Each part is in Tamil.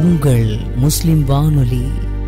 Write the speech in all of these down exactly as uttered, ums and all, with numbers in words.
உங்கள் முஸ்லிம் வானொலி.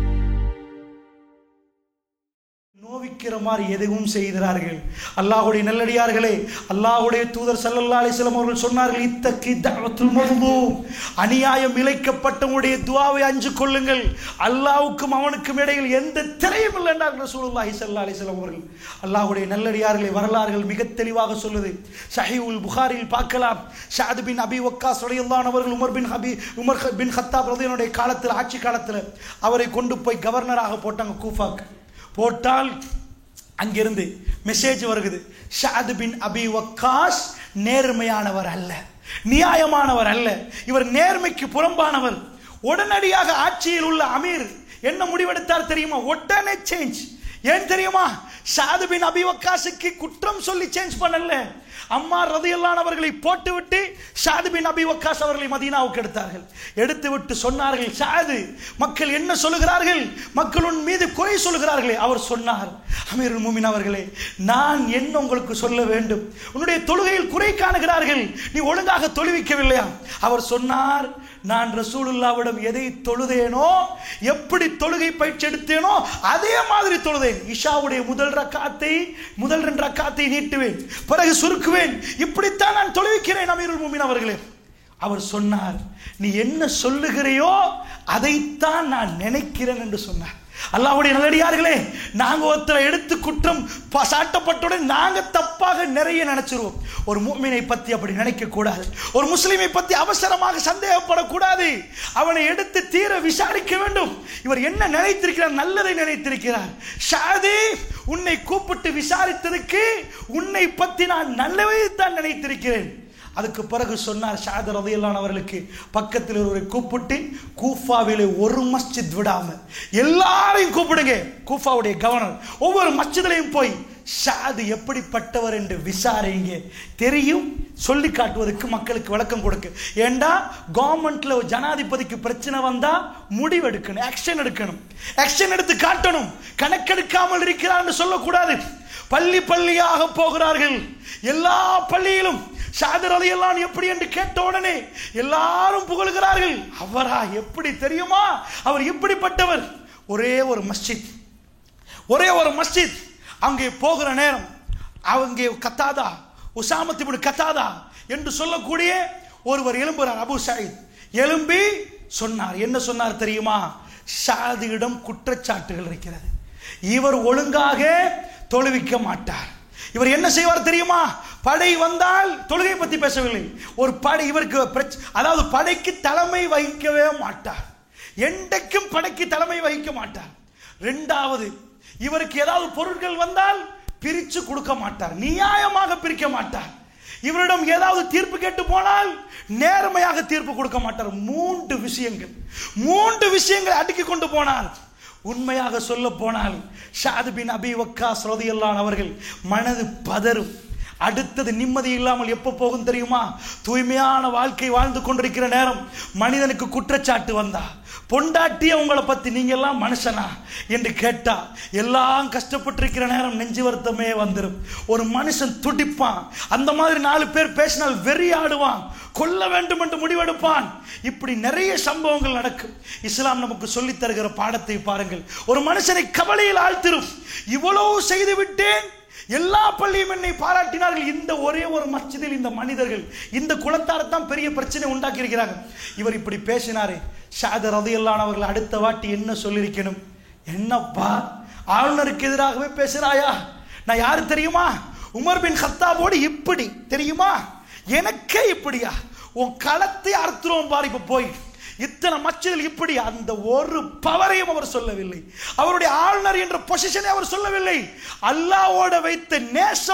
நோவிக்கிற மாதிரி எதுவும் செய்கிறார்கள். அல்லாஹ்வுடைய நல்லடியார்களே, அல்லாஹ்வுடைய தூதர் ஸல்லல்லாஹு அலைஹி வஸல்லம் அவர்கள் சொன்னார்கள், இத்தகி தஅவத்துல் மظلوم, அநியாயம் இழைக்கப்பட்டவனுடைய துஆவை அஞ்சு கொள்ளுங்கள், அல்லாஹ்வுக்கும் அவனுக்கும் இடையில் எந்த திரையும் இல்லை என்றார்கள் ரசூலுல்லாஹி ஸல்லல்லாஹு அலைஹி வஸல்லம் அவர்கள். அல்லாஹ்வுடைய நல்லடியார்களே, வரலாறுகள் மிக தெளிவாக சொல்லுது. ஸஹீஹுல் புகாரியில் பார்க்கலாம். ஸஅத் பின் அபி வக்காஸ் ரலியல்லாஹு அன்ஹு அவர்கள் உமர் பின் ஹபி உமர் பின் கத்தாப் ரலியல்லாஹு அன்ஹு காலத்தில், ஆட்சி காலத்தில் அவரை கொண்டு போய் கவர்னராக போட்டாங்க கூஃபாக்கு. போட்டால் அங்கிருந்து மெசேஜ் வருகிறது, ஸஅத் பின் அபி வக்காஸ் நேர்மையானவர் அல்ல, நியாயமானவர் அல்ல, இவர் நேர்மைக்கு புறம்பானவர். உடனடியாக ஆட்சியில் உள்ள அமீர் என்ன முடிவெடுத்தார் தெரியுமா? உடனே சேஞ்ச். ஏன் தெரியுமா? ஸஅத் பின் அபி வக்காஸுக்கு குற்றம் சொல்லி சேஞ்ச் பண்ணல, அம்மார் ரலியல்லாஹு அன்ஹு அவர்களை போட்டுவிட்டு ஸஅத் பின் அபி வக்காஸ் அவர்களை மதீனாவுக்கு எடுத்தார்கள். எடுத்து விட்டு சொன்னார்கள், ஸஅத், மக்கள் என்ன சொல்லுகிறார்கள், மக்கள் உன் மீது குறை சொல்லுகிறார்களே. அவர் சொன்னார், அமீருல் முஃமினீன் அவர்களே, நான் என்ன உங்களுக்கு சொல்ல வேண்டும்? உன்னுடைய தொழுகையில் குறை காணுகிறார்கள், நீ ஒழுங்காக தொழுவிக்கவில்லையா? அவர் சொன்னார், நான் ரசூலுல்லாஹ்விடம் எதை தொழுதேனோ, எப்படி தொழுகை பயிற்சி எடுத்தேனோ அதே மாதிரி தொழுதேன். இஷாவுடைய முதல் ரக்காத்தை முதல் ரெண்டு ரக்காத்தை நீட்டுவேன், பிறகு சுருக்குவேன், இப்படித்தான் நான் தொழுவிக்கிறேன் அமீருல் முஃமினீன் அவர்களே. அவர் சொன்னார், நீ என்ன சொல்லுகிறையோ அதைத்தான் நான் நினைக்கிறேன் என்று சொன்னார். அல்லாஹ்வுடைய நல்லடியார்களே, நாங்க ஒருத்தரை எடுத்து குற்றம் சாட்டப்பட்டுடன் நாங்க தப்பாக நிறைய நினைச்சிருவோம். ஒரு முஃமினை பத்தி அப்படி நினைக்க கூடாது. ஒரு முஸ்லிமை பத்தி அவசரமாக சந்தேகப்படக்கூடாது. அவனை எடுத்து தீர விசாரிக்க வேண்டும். இவர் என்ன நினைத்திருக்கிறார்? நல்லதை நினைத்திருக்கிறார். ஷாதி, உன்னை கூப்பிட்டு விசாரித்ததுக்கு உன்னை பத்தி நான் நல்லவை தான் நினைத்திருக்கிறேன். அதுக்கு பிறகு சொன்னார், ஸஅத் ரலியல்லாஹு அன்ஹு அவர்களுக்கு பக்கத்தில் ஒருவரை கூப்பிட்டு, கூஃபாவிலே ஒரு மஸ்ஜித் விடாம எல்லாரையும் கூப்பிடுங்க, கூஃபாவுடைய கவர்னர், ஒவ்வொரு மஸ்ஜிதிலையும் போய் ஸஅத் எப்படிப்பட்டவர் என்று விசாரிங்க, தெரியும் சொல்லி காட்டுவதற்கு மக்களுக்கு விளக்கம் கொடுக்க. ஏண்டா கவர்மெண்ட்ல ஜனாதிபதிக்கு பிரச்சனை வந்தா முடிவு எடுக்கணும், ஆக்ஷன் எடுக்கணும், ஆக்ஷன் எடுத்து காட்டணும். கணக்கெடுக்காமல் இருக்கிறார் சொல்லக்கூடாது. பள்ளி பள்ளியாக போகிறார்கள், எல்லா பள்ளியிலும் ஸஅத் ரலியல்லாஹு அன்ஹு எப்படி என்று கேட்ட உடனே எல்லாரும் புகழ்கிறார்கள். அவரா? எப்படி தெரியுமா? அவர் இப்படிப்பட்டவர். ஒரே ஒரு மஸ்ஜித், ஒரே ஒரு மஸ்ஜித் அங்கே போகிற நேரம் அங்கே கத்தாதா, உசாமத் இப்னு கத்தாதா என்று சொல்லக்கூடிய ஒருவர் எழும்புகிறார். அபு சயீத் எழும்பி சொன்னார். என்ன சொன்னார் தெரியுமா? ஸஅதிடம் குற்றச்சாட்டுகள் இருக்கிறது, இவர் ஒழுங்காக தொழுவிக்க மாட்டார். இவர் என்ன செய்வார் தெரியுமா? படை வந்தால் தொழுகை பத்தி பேசவில்லை, ஒரு படை இவருக்கு, அதாவது படைக்கு தலைமை வகிக்கவே மாட்டார், என்றைக்கும் படைக்கு தலைமை வகிக்க மாட்டார். இரண்டாவது, இவருக்கு ஏதாவது பொருட்கள் வந்தால் பிரிச்சு கொடுக்க மாட்டார், நியாயமாக பிரிக்க மாட்டார். இவரிடம் ஏதாவது தீர்ப்பு கேட்டு போனால் நேர்மையாக தீர்ப்பு கொடுக்க மாட்டார். மூன்று விஷயங்கள் மூன்று விஷயங்களை அடுக்கி கொண்டு போனார். உண்மையாக சொல்ல போனால் ஸஅத் பின் அபி வக்காஸ் ரலியல்லாஹு அன்ஹு அவர்கள் மனது பதறும். அடுத்தது நிம்மதி இல்லாமல் எப்போ போகும் தெரியுமா? தூய்மையான வாழ்க்கை வாழ்ந்து கொண்டிருக்கிற நேரம் மனிதனுக்கு குற்றச்சாட்டு வந்தா, பொண்டாட்டிய உங்களை பத்தி நீங்க எல்லாம் மனுஷனா என்று கேட்டா, எல்லாம் கஷ்டப்பட்டிருக்கிற நேரம் நெஞ்சு வருத்தமே வந்துடும். ஒரு மனுஷன் துடிப்பான். அந்த மாதிரி நாலு பேர் பேசினால் வெறி ஆடுவான், கொல்ல வேண்டும் என்று முடிவெடுப்பான். இப்படி நிறைய சம்பவங்கள் நடக்கும். இஸ்லாம் நமக்கு சொல்லித் தருகிற பாடத்தை பாருங்கள். ஒரு மனுஷனை கவலையில் ஆழ்த்திரும். இவ்வளவு செய்து விட்டேன், எல்லா பள்ளியும் என்னை பாராட்டினார்கள், இந்த ஒரே ஒரு மஸ்ஜிதில் இந்த மனிதர்கள் இந்த குலத்தாரத்தான் பெரிய பிரச்சனை உண்டாக்கி இருக்கிறாங்க. இவர் இப்படி பேசினாரே. ஸஅத் ரலியல்லாஹு அன்ஹு அவர்கள் அடுத்த வாட்டி என்ன சொல்லியிருக்கணும்? என்னப்பா, ஆளுநருக்கு எதிராகவே பேசுறாயா? நான் யாரு தெரியுமா? உமர் பின் கத்தாபோடு இப்படி தெரியுமா? எனக்கே இப்படியா? உன் களத்தை அறுத்துருவோம் பாரு. இப்ப போய் இத்தனை மஸ்ஜிதில் இப்படி, அந்த ஒரு பவரையும் அவர் சொல்லவில்லை. அவருடைய ஆளுநர் என்ற பொசிஷனை அவர் சொல்லவில்லை. அல்லாஹ்வோட வைத்த நேசம்